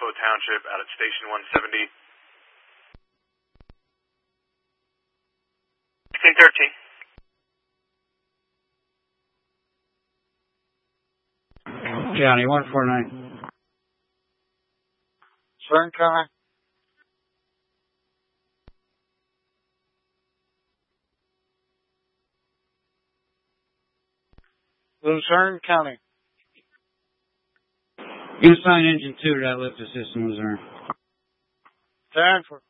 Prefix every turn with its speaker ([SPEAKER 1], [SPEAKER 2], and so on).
[SPEAKER 1] Buffalo Township out at Station 170.
[SPEAKER 2] 1613. County 149.
[SPEAKER 3] Concern coming. Luzerne County.
[SPEAKER 2] You assign engine 2 to that lift assist in Luzerne.
[SPEAKER 3] 10 for